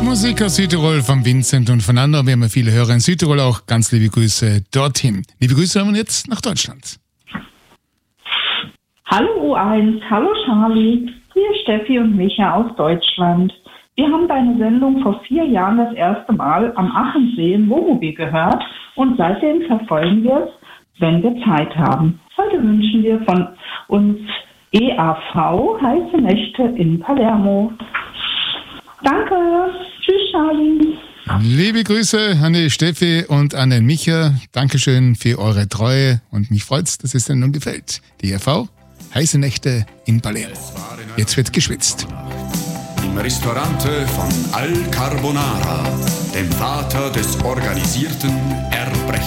Musik aus Südtirol von Vincent und von Anna. Wir haben ja viele Hörer in Südtirol auch. Ganz liebe Grüße dorthin. Liebe Grüße haben wir jetzt nach Deutschland. Hallo U1, hallo Charlie. Hier Steffi und Micha aus Deutschland. Wir haben deine Sendung vor 4 Jahren das erste Mal am Achensee im Wohnmobil gehört und seitdem verfolgen wir es, wenn wir Zeit haben. Heute wünschen wir von uns EAV heiße Nächte in Palermo. Danke. Tschüss, Charlie. Liebe Grüße an die Steffi und an den Micha. Dankeschön für eure Treue und mich freut's, dass es Sendung gefällt. Die EAV, heiße Nächte in Palermo. Jetzt wird geschwitzt. Im Ristorante von Al Carbonara, dem Vater des organisierten Erbrechens.